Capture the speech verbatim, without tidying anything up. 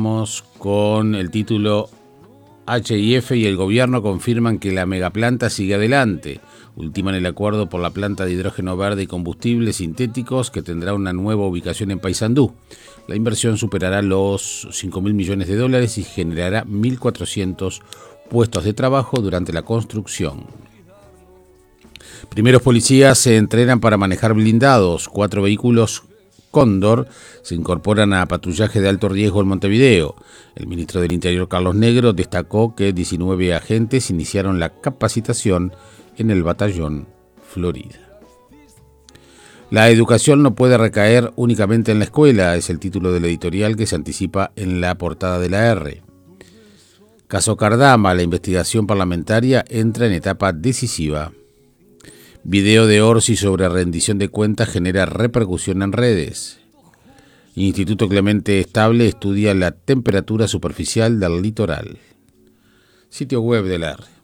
vamos con el título: H y F y el gobierno confirman que la megaplanta sigue adelante. Ultiman el acuerdo por la planta de hidrógeno verde y combustibles sintéticos que tendrá una nueva ubicación en Paysandú. La inversión superará los cinco mil millones de dólares y generará mil cuatrocientos puestos de trabajo durante la construcción. Primeros policías se entrenan para manejar blindados. Cuatro vehículos Cóndor se incorporan a patrullaje de alto riesgo en Montevideo. El ministro del Interior, Carlos Negro, destacó que diecinueve agentes iniciaron la capacitación en el batallón Florida. La educación no puede recaer únicamente en la escuela, es el título del editorial que se anticipa en la portada de la R. Caso Cardama, la investigación parlamentaria entra en etapa decisiva. Video de Orsi sobre rendición de cuentas genera repercusión en redes. Instituto Clemente Estable estudia la temperatura superficial del litoral. Sitio web de la R.